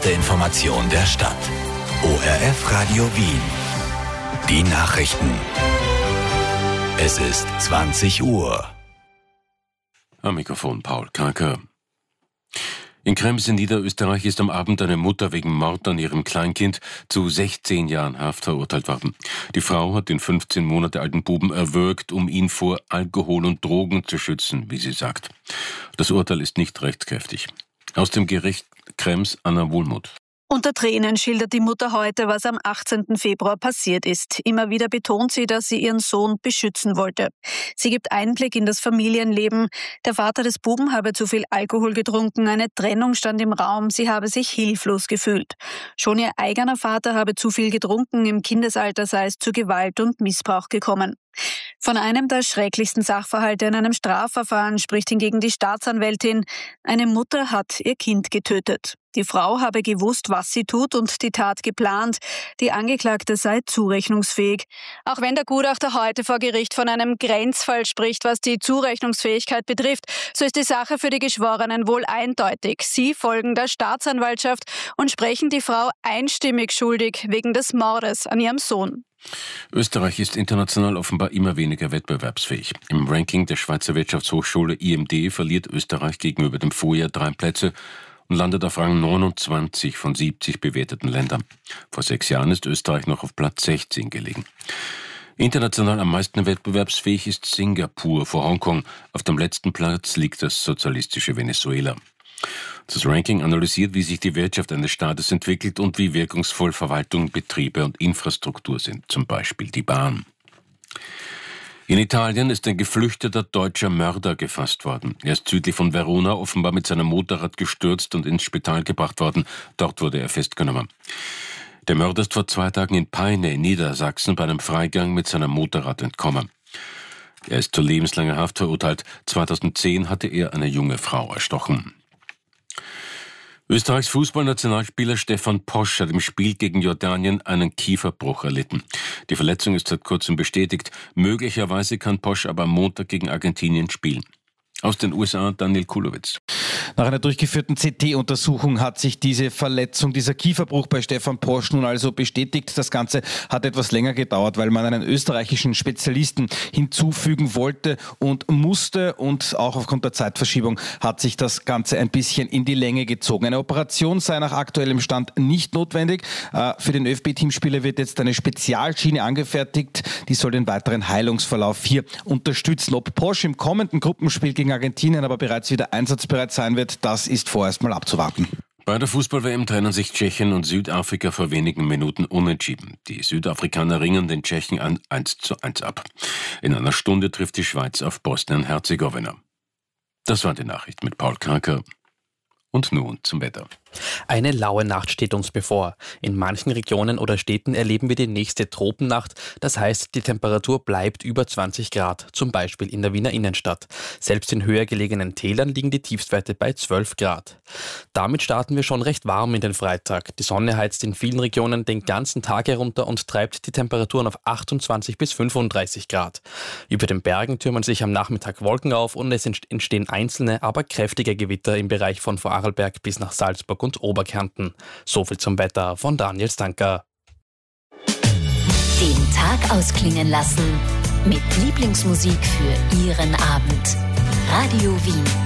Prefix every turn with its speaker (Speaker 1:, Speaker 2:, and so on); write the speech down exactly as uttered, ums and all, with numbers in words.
Speaker 1: erste Information der Stadt. O R F Radio Wien. Die Nachrichten. Es ist zwanzig Uhr.
Speaker 2: Am Mikrofon Paul Karker. In Krems in Niederösterreich ist am Abend eine Mutter wegen Mord an ihrem Kleinkind zu sechzehn Jahren Haft verurteilt worden. Die Frau hat den fünfzehn Monate alten Buben erwürgt, um ihn vor Alkohol und Drogen zu schützen, wie sie sagt. Das Urteil ist nicht rechtskräftig. Aus dem Gericht Krems Anna Wohlmuth.
Speaker 3: Unter Tränen schildert die Mutter heute, was am achtzehnten Februar passiert ist. Immer wieder betont sie, dass sie ihren Sohn beschützen wollte. Sie gibt Einblick in das Familienleben. Der Vater des Buben habe zu viel Alkohol getrunken, eine Trennung stand im Raum, sie habe sich hilflos gefühlt. Schon ihr eigener Vater habe zu viel getrunken, im Kindesalter sei es zu Gewalt und Missbrauch gekommen. Von einem der schrecklichsten Sachverhalte in einem Strafverfahren spricht hingegen die Staatsanwältin. Eine Mutter hat ihr Kind getötet. Die Frau habe gewusst, was sie tut und die Tat geplant. Die Angeklagte sei zurechnungsfähig. Auch wenn der Gutachter heute vor Gericht von einem Grenzfall spricht, was die Zurechnungsfähigkeit betrifft, so ist die Sache für die Geschworenen wohl eindeutig. Sie folgen der Staatsanwaltschaft und sprechen die Frau einstimmig schuldig wegen des Mordes an ihrem Sohn.
Speaker 2: Österreich ist international offenbar immer weniger wettbewerbsfähig. Im Ranking der Schweizer Wirtschaftshochschule I M D verliert Österreich gegenüber dem Vorjahr drei Plätze und landet auf Rang neunundzwanzig von siebzig bewerteten Ländern. Vor sechs Jahren ist Österreich noch auf Platz sechzehn gelegen. International am meisten wettbewerbsfähig ist Singapur vor Hongkong. Auf dem letzten Platz liegt das sozialistische Venezuela. Das Ranking analysiert, wie sich die Wirtschaft eines Staates entwickelt und wie wirkungsvoll Verwaltung, Betriebe und Infrastruktur sind, zum Beispiel die Bahn. In Italien ist ein geflüchteter deutscher Mörder gefasst worden. Er ist südlich von Verona offenbar mit seinem Motorrad gestürzt und ins Spital gebracht worden. Dort wurde er festgenommen. Der Mörder ist vor zwei Tagen in Peine in Niedersachsen bei einem Freigang mit seinem Motorrad entkommen. Er ist zu lebenslanger Haft verurteilt. zweitausendzehn hatte er eine junge Frau erstochen. Österreichs Fußballnationalspieler Stefan Posch hat im Spiel gegen Jordanien einen Kieferbruch erlitten. Die Verletzung ist seit kurzem bestätigt. Möglicherweise kann Posch aber am Montag gegen Argentinien spielen. Aus den U S A Daniel Kulowitz.
Speaker 4: Nach einer durchgeführten C T-Untersuchung hat sich diese Verletzung, dieser Kieferbruch bei Stefan Posch nun also bestätigt. Das Ganze hat etwas länger gedauert, weil man einen österreichischen Spezialisten hinzufügen wollte und musste. Und auch aufgrund der Zeitverschiebung hat sich das Ganze ein bisschen in die Länge gezogen. Eine Operation sei nach aktuellem Stand nicht notwendig. Für den ÖFB-Teamspieler wird jetzt eine Spezialschiene angefertigt. Die soll den weiteren Heilungsverlauf hier unterstützen. Ob Posch im kommenden Gruppenspiel gegen Argentinien aber bereits wieder einsatzbereit sein wird, das ist vorerst mal abzuwarten.
Speaker 2: Bei der Fußball-W M trennen sich Tschechien und Südafrika vor wenigen Minuten unentschieden. Die Südafrikaner ringen den Tschechen an eins zu eins ab. In einer Stunde trifft die Schweiz auf Bosnien-Herzegowina. Das war die Nachricht mit Paul Karker. Und nun zum Wetter.
Speaker 5: Eine laue Nacht steht uns bevor. In manchen Regionen oder Städten erleben wir die nächste Tropennacht. Das heißt, die Temperatur bleibt über zwanzig Grad, zum Beispiel in der Wiener Innenstadt. Selbst in höher gelegenen Tälern liegen die Tiefstwerte bei zwölf Grad. Damit starten wir schon recht warm in den Freitag. Die Sonne heizt in vielen Regionen den ganzen Tag herunter und treibt die Temperaturen auf achtundzwanzig bis fünfunddreißig Grad. Über den Bergen türmen sich am Nachmittag Wolken auf und es entstehen einzelne, aber kräftige Gewitter im Bereich von Vorarlberg bis nach Salzburg und Oberkärnten. Soviel zum Wetter von Daniel Stanker.
Speaker 6: Den Tag ausklingen lassen mit Lieblingsmusik für Ihren Abend. Radio Wien.